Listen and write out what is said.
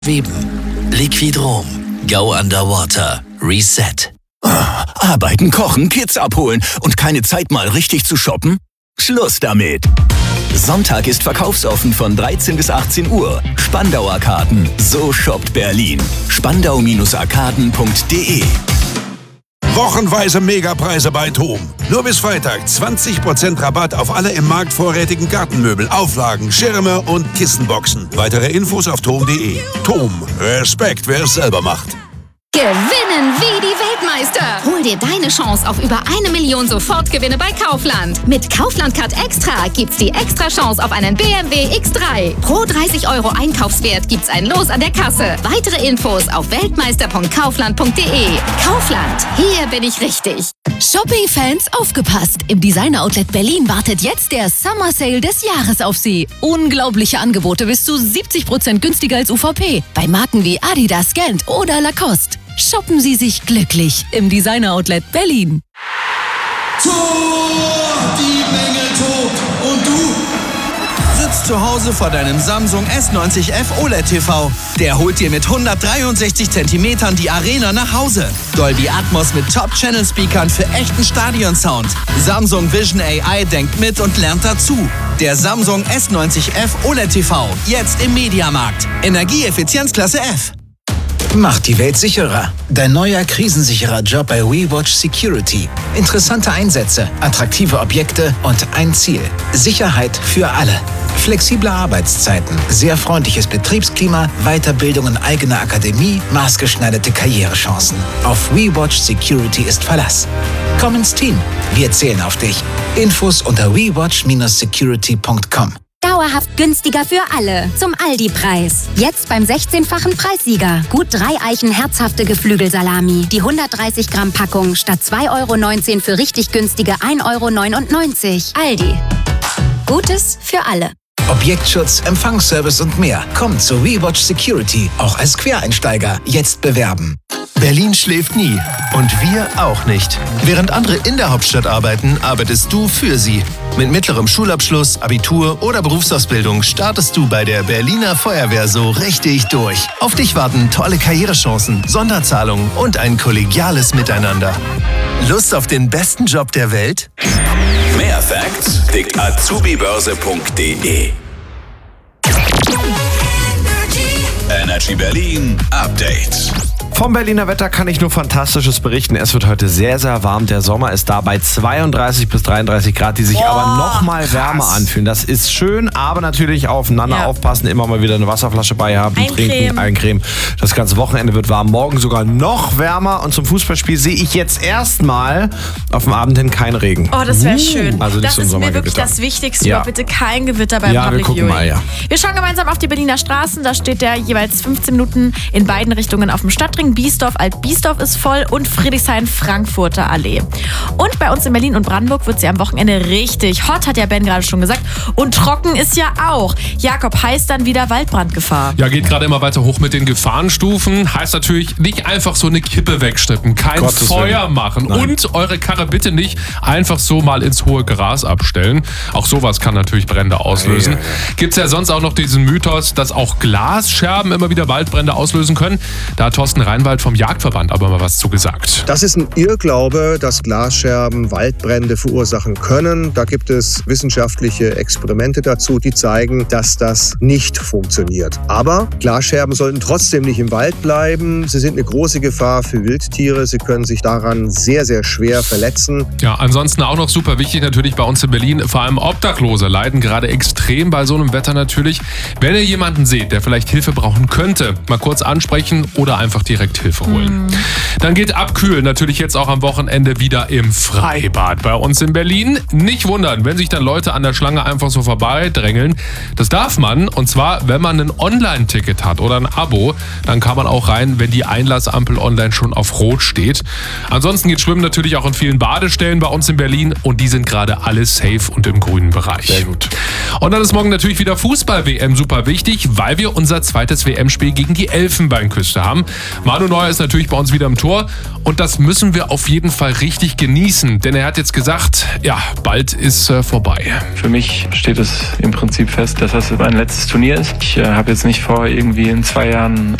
Weben. Liquidrom. Go Underwater. Reset. Arbeiten, kochen, Kids abholen und keine Zeit mal richtig zu shoppen? Schluss damit! Sonntag ist verkaufsoffen von 13 bis 18 Uhr. Spandauer Karten. So shoppt Berlin. Spandau-arkaden.de. Wochenweise Megapreise bei TOM. Nur bis Freitag 20% Rabatt auf alle im Markt vorrätigen Gartenmöbel, Auflagen, Schirme und Kissenboxen. Weitere Infos auf TOM.de. TOM. Respekt, wer es selber macht. Gewinnen wie die Weltmeister! Hol dir deine Chance auf über 1 Million Sofortgewinne bei Kaufland. Mit Kaufland Card Extra gibt's die extra Chance auf einen BMW X3. Pro 30 € Einkaufswert gibt's ein Los an der Kasse. Weitere Infos auf weltmeister.kaufland.de. Kaufland, hier bin ich richtig. Shopping-Fans, aufgepasst! Im Designer Outlet Berlin wartet jetzt der Summer Sale des Jahres auf Sie. Unglaubliche Angebote bis zu 70% günstiger als UVP. Bei Marken wie Adidas, Gant oder Lacoste. Shoppen Sie sich glücklich im Designer Outlet Berlin. Tor! Die Menge tobt. Und du? Sitzt zu Hause vor deinem Samsung S90F OLED TV. Der holt dir mit 163 cm die Arena nach Hause. Dolby Atmos mit Top-Channel-Speakern für echten Stadionsound. Samsung Vision AI denkt mit und lernt dazu. Der Samsung S90F OLED TV. Jetzt im Mediamarkt. Energieeffizienzklasse F. Macht die Welt sicherer. Dein neuer krisensicherer Job bei WeWatch Security. Interessante Einsätze, attraktive Objekte und ein Ziel. Sicherheit für alle. Flexible Arbeitszeiten, sehr freundliches Betriebsklima, Weiterbildung in eigener Akademie, maßgeschneiderte Karrierechancen. Auf WeWatch Security ist Verlass. Komm ins Team. Wir zählen auf dich. Infos unter wewatch-security.com. Dauerhaft günstiger für alle. Zum Aldi-Preis. Jetzt beim 16-fachen Preissieger. Gut 3 Eichen herzhafte Geflügelsalami. Die 130 Gramm Packung statt 2,19 € für richtig günstige 1,99 €. Aldi. Gutes für alle. Objektschutz, Empfangsservice und mehr. Kommt zu WeWatch Security, auch als Quereinsteiger. Jetzt bewerben. Berlin schläft nie. Und wir auch nicht. Während andere in der Hauptstadt arbeiten, arbeitest du für sie. Mit mittlerem Schulabschluss, Abitur oder Berufsausbildung startest du bei der Berliner Feuerwehr so richtig durch. Auf dich warten tolle Karrierechancen, Sonderzahlungen und ein kollegiales Miteinander. Lust auf den besten Job der Welt? Mehr Facts kriegt azubibörse.de. Energy Berlin Update. Vom Berliner Wetter kann ich nur Fantastisches berichten. Es wird heute sehr, sehr warm. Der Sommer ist da bei 32 bis 33 Grad, die sich aber noch mal wärmer anfühlen. Das ist schön, aber natürlich aufeinander aufpassen. Immer mal wieder eine Wasserflasche bei haben, trinken, eincremen. Das ganze Wochenende wird warm. Morgen sogar noch wärmer. Und zum Fußballspiel sehe ich jetzt erstmal auf dem Abend hin keinen Regen. Oh, das wäre schön. Also nicht das so ein ist mir wirklich Sommergewitter. das Wichtigste. Ja. Bitte kein Gewitter beim Ja, wir Public gucken Viewing. mal, ja. Wir schauen gemeinsam auf die Berliner Straßen. Da steht der jeweils 15 Minuten in beiden Richtungen auf dem Stadtring. Biesdorf, Alt-Biesdorf ist voll und Friedrichshain-Frankfurter Allee. Und bei uns in Berlin und Brandenburg wird es ja am Wochenende richtig hot, hat ja Ben gerade schon gesagt. Und trocken ist ja auch. Jakob, heißt dann wieder Waldbrandgefahr. Ja, geht gerade immer weiter hoch mit den Gefahrenstufen. Heißt natürlich nicht einfach so eine Kippe wegschnippen, kein Feuer machen und eure Karre bitte nicht einfach so mal ins hohe Gras abstellen. Auch sowas kann natürlich Brände auslösen. Gibt's ja sonst auch noch diesen Mythos, dass auch Glasscherben immer wieder Waldbrände auslösen können. Da hat Thorsten Reinwald vom Jagdverband aber mal was zu gesagt. Das ist ein Irrglaube, dass Glasscherben Waldbrände verursachen können. Da gibt es wissenschaftliche Experimente dazu, die zeigen, dass das nicht funktioniert. Aber Glasscherben sollten trotzdem nicht im Wald bleiben. Sie sind eine große Gefahr für Wildtiere. Sie können sich daran sehr, sehr schwer verletzen. Ja, ansonsten auch noch super wichtig natürlich bei uns in Berlin. Vor allem Obdachlose leiden gerade extrem bei so einem Wetter natürlich. Wenn ihr jemanden seht, der vielleicht Hilfe brauchen könnte, mal kurz ansprechen oder einfach direkt Hilfe holen. Dann geht Abkühlen natürlich jetzt auch am Wochenende wieder im Freibad bei uns in Berlin. Nicht wundern, wenn sich dann Leute an der Schlange einfach so vorbeidrängeln. Das darf man, und zwar, wenn man ein Online-Ticket hat oder ein Abo, dann kann man auch rein, wenn die Einlassampel online schon auf Rot steht. Ansonsten geht Schwimmen natürlich auch in vielen Badestellen bei uns in Berlin und die sind gerade alle safe und im grünen Bereich. Sehr gut. Und dann ist morgen natürlich wieder Fußball-WM super wichtig, weil wir unser zweites WM-Spiel gegen die Elfenbeinküste haben. Manu Neuer ist natürlich bei uns wieder im Tor und das müssen wir auf jeden Fall richtig genießen, denn er hat jetzt gesagt, ja, bald ist vorbei. Für mich steht es im Prinzip fest, dass das mein letztes Turnier ist. Ich habe jetzt nicht vor, irgendwie in 2 Jahren